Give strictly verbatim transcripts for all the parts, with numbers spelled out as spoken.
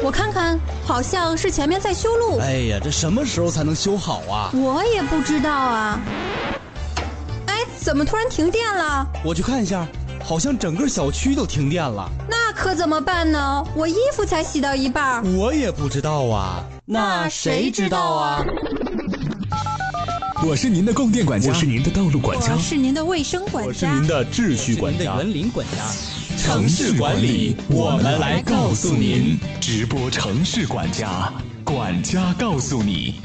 我看看，好像是前面在修路。 哎呀，这什么时候才能修好啊？ 我也不知道啊。哎，怎么突然停电了？ 我去看一下，好像整个小区都停电了。 那可怎么办呢？我衣服才洗到一半。 我也不知道啊。那谁知道啊？ 我是您的供电管家，我是您的道路管家， 我是您的卫生管家， 我是您的秩序管家， 园林管家。 城市管理，我们来告诉您。直播城市管家，管家告诉你。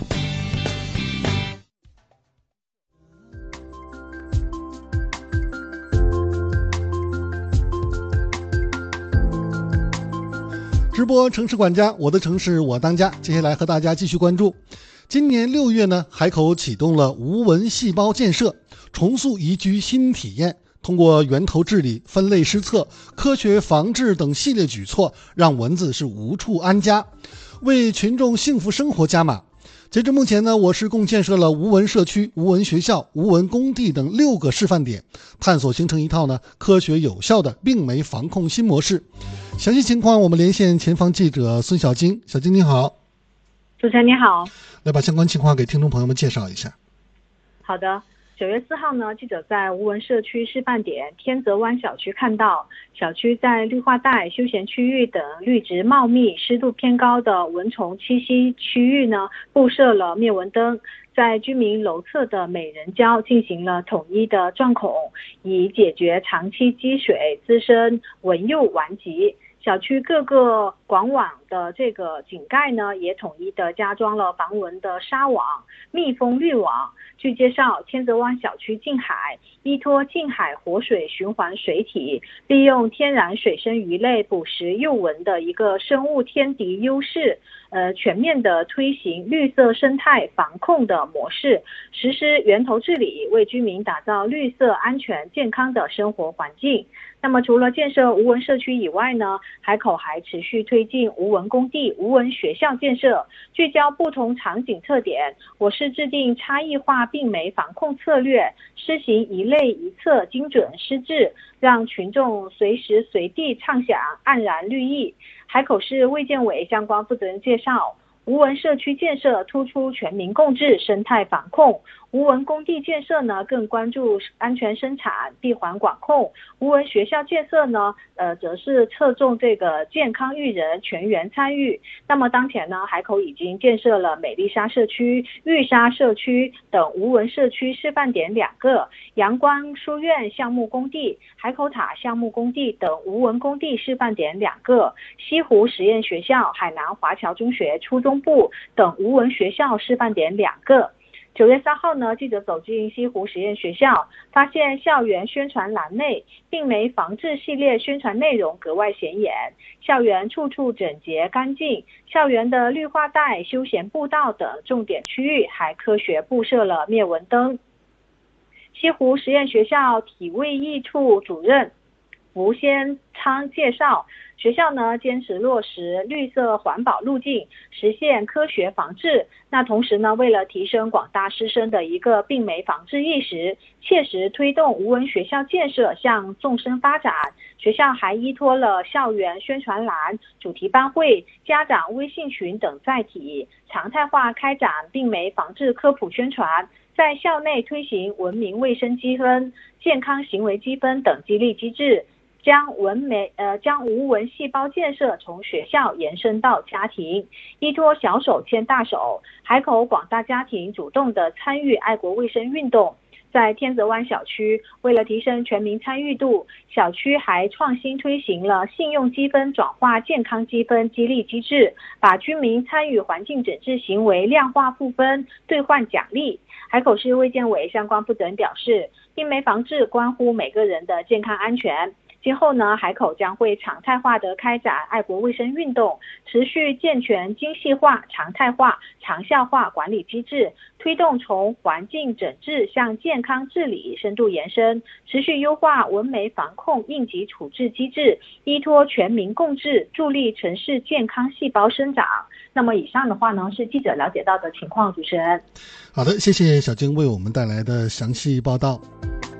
直播城市管家，我的城市我当家。接下来和大家继续关注，今年六月呢，海口启动了无蚊细胞建设，重塑宜居新体验。通过源头治理、分类施测、科学防治等系列举措，让蚊子是无处安家，为群众幸福生活加码。截至目前呢，我市共建设了无蚊社区、无蚊学校、无蚊工地等六个示范点，探索形成一套呢科学有效的病媒防控新模式。详细情况我们连线前方记者孙小晶。小晶你好。 主持人你好。 来把相关情况给听众朋友们介绍一下。 好的。九月四号呢，记者在无蚊社区示范点天泽湾小区看到，小区在绿化带、休闲区域等绿植茂密、湿度偏高的蚊虫栖息区域呢，布设了灭蚊灯，在居民楼侧的美人蕉进行了统一的钻孔，以解决长期积水滋生蚊幼顽疾。小区各个管网的这个井盖呢，也统一的加装了防蚊的纱网、密封滤网。据介绍，天泽湾小区近海，依托近海活水循环水体，利用天然水生鱼类捕食诱蚊的一个生物天敌优势，呃，全面的推行绿色生态防控的模式，实施源头治理，为居民打造绿色、安全、健康的生活环境。那么除了建设无蚊社区以外呢，海口还持续推进无蚊工地、无蚊学校建设，聚焦不同场景特点，我市制定差异化病媒防控策略，施行一类一策精准施治，让群众随时随地畅享安然绿意。海口市卫健委相关负责人介绍，无蚊社区建设突出全民共治、生态防控；无蚊工地建设呢，更关注安全生产、闭环管控；无蚊学校建设呢，呃，则是侧重这个健康育人、全员参与。那么当前呢，海口已经建设了美丽沙社区、玉沙社区等无蚊社区示范点两个，阳光书院项目工地、海口塔项目工地等无蚊工地示范点两个，西湖实验学校、海南华侨中学初中部等无蚊学校示范点两个。九月三号呢，记者走进西湖实验学校，发现校园宣传栏内病媒防治系列宣传内容格外显眼，校园处处整洁干净，校园的绿化带、休闲步道等重点区域还科学布设了灭蚊灯。西湖实验学校体卫艺处主任吴先昌介绍，学校呢坚持落实绿色环保路径，实现科学防治。那同时呢，为了提升广大师生的一个病媒防治意识，切实推动无蚊学校建设向纵深发展，学校还依托了校园宣传栏、主题班会、家长微信群等载体，常态化开展病媒防治科普宣传，在校内推行文明卫生积分、健康行为积分等激励机制，将蚊媒呃将无蚊细胞建设从学校延伸到家庭，依托小手牵大手，海口广大家庭主动的参与爱国卫生运动。在天泽湾小区，为了提升全民参与度，小区还创新推行了信用积分转化健康积分激励机制，把居民参与环境整治行为量化赋分，兑换奖励。海口市卫健委相关负责人表示，病媒防治关乎每个人的健康安全。今后呢，海口将会常态化的开展爱国卫生运动，持续健全精细化、常态化、长效化管理机制，推动从环境整治向健康治理深度延伸，持续优化蚊媒防控应急处置机制，依托全民共治，助力城市健康细胞生长。那么以上的话呢，是记者了解到的情况，主持人。 好的，谢谢小晶为我们带来的详细报道。